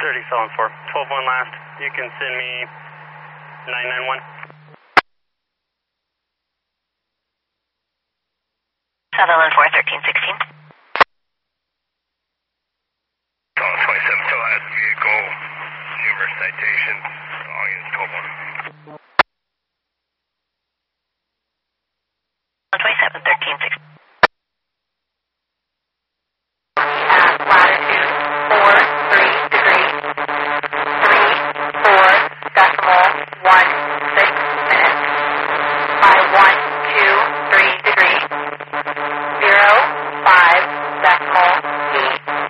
30 Sullen 4. 12-1 last. You can send me 991. 714, 1316.